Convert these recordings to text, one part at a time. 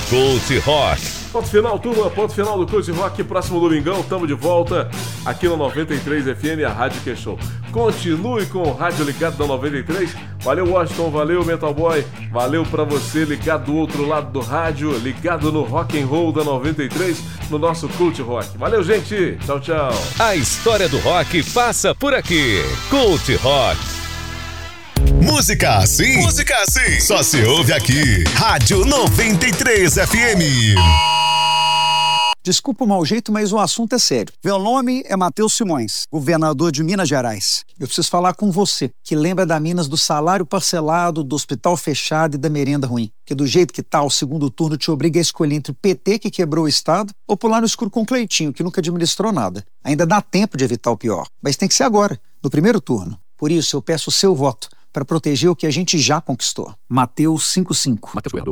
Cult Rock. Ponto final, turma. Ponto final do Cult Rock. Próximo domingão, tamo de volta aqui no 93 FM, a Rádio que é show. Continue com o rádio ligado da 93. Valeu, Washington. Valeu, Metal Boy. Valeu pra você ligado do outro lado do rádio, ligado no Rock and Roll da 93, no nosso Cult Rock. Valeu, gente. Tchau, tchau. A história do rock passa por aqui. Cult Rock. Música assim? Música assim. Só se ouve aqui. Rádio 93 FM. Desculpa o mau jeito, mas o assunto é sério. Meu nome é Matheus Simões, governador de Minas Gerais. Eu preciso falar com você, que lembra da Minas do salário parcelado, do hospital fechado e da merenda ruim. Que do jeito que tá, o segundo turno te obriga a escolher entre o PT, que quebrou o Estado, ou pular no escuro com o Cleitinho, que nunca administrou nada. Ainda dá tempo de evitar o pior, mas tem que ser agora, no primeiro turno. Por isso, eu peço o seu voto, para proteger o que a gente já conquistou. Mateus 5:5.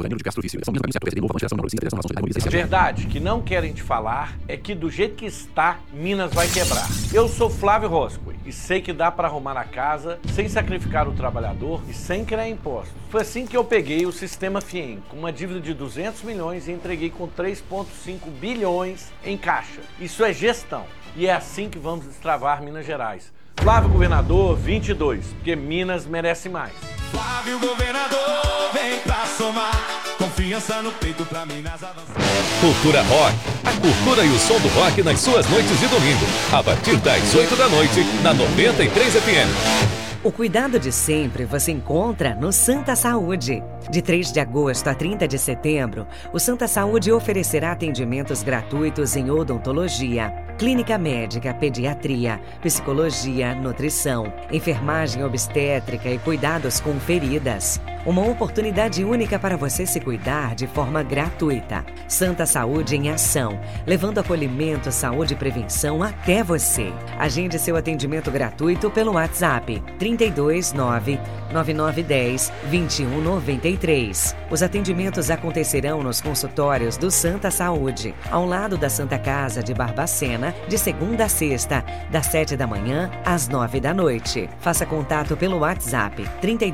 A verdade que não querem te falar é que do jeito que está, Minas vai quebrar. Eu sou Flávio Roscoe e sei que dá para arrumar a casa sem sacrificar o trabalhador e sem criar impostos. Foi assim que eu peguei o sistema FIEM, com uma dívida de 200 milhões e entreguei com 3,5 bilhões em caixa. Isso é gestão e é assim que vamos destravar Minas Gerais. Flávio Governador 22, porque Minas merece mais. Flávio Governador, vem pra somar. Confiança no peito pra Minas avançar. Cultura Rock. A cultura e o som do rock nas suas noites de domingo. A partir das 8 da noite, na 93 FM. O cuidado de sempre você encontra no Santa Saúde. De 3 de agosto a 30 de setembro, o Santa Saúde oferecerá atendimentos gratuitos em odontologia, clínica médica, pediatria, psicologia, nutrição, enfermagem obstétrica e cuidados com feridas. Uma oportunidade única para você se cuidar de forma gratuita. Santa Saúde em ação, levando acolhimento, saúde e prevenção até você. Agende seu atendimento gratuito pelo WhatsApp 329-9910-2193. Os atendimentos acontecerão nos consultórios do Santa Saúde, ao lado da Santa Casa de Barbacena, de segunda a sexta, das 7 da manhã às 9 da noite. Faça contato pelo WhatsApp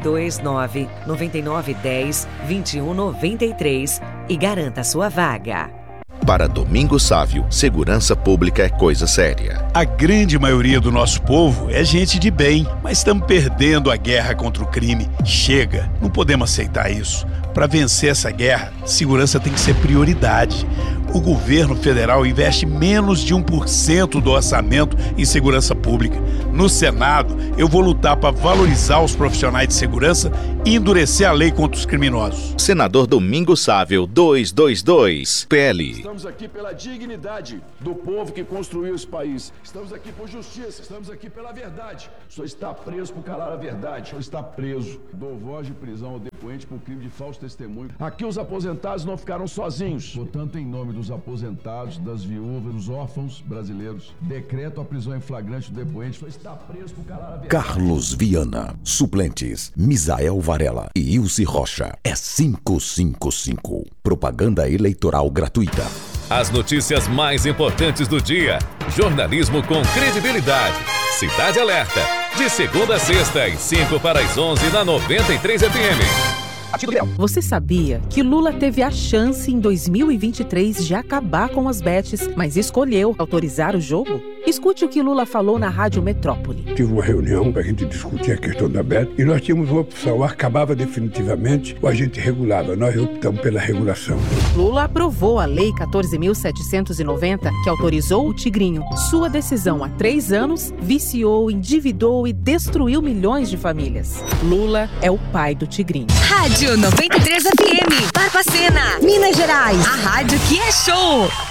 329-9910-2193 e garanta sua vaga. Para Domingos Sávio, segurança pública é coisa séria. A grande maioria do nosso povo é gente de bem, mas estamos perdendo a guerra contra o crime. Chega, não podemos aceitar isso. Para vencer essa guerra, segurança tem que ser prioridade. O governo federal investe menos de 1% do orçamento em segurança pública. No Senado, eu vou lutar para valorizar os profissionais de segurança e endurecer a lei contra os criminosos. Senador Domingos Sávio, 222, PL. Estamos aqui pela dignidade do povo que construiu esse país. Estamos aqui por justiça, estamos aqui pela verdade. O senhor está preso por calar a verdade. O senhor está preso. Dou voz de prisão ao depoente por crime de falso testemunho. Aqui os aposentados não ficaram sozinhos. Portanto, em nome dos aposentados, das viúvas, dos órfãos brasileiros, decreto a prisão em flagrante do depoente. O senhor está preso por calar a verdade. Carlos Viana, suplentes, Misael Varela e Ilse Rocha. É 555. Propaganda eleitoral gratuita. As notícias mais importantes do dia. Jornalismo com credibilidade. Cidade Alerta. De segunda a sexta, às 5 para as 11 na 93 FM. Você sabia que Lula teve a chance em 2023 de acabar com as bets, mas escolheu autorizar o jogo? Escute o que Lula falou na Rádio Metrópole. Tive uma reunião para a gente discutir a questão da bet e nós tínhamos uma opção, ou acabava definitivamente ou a gente regulava. Nós optamos pela regulação. Lula aprovou a Lei 14.790, que autorizou o Tigrinho. Sua decisão há 3 anos viciou, endividou e destruiu milhões de famílias. Lula é o pai do Tigrinho. Rádio 93 FM, Barbacena, Minas Gerais. A rádio que é show.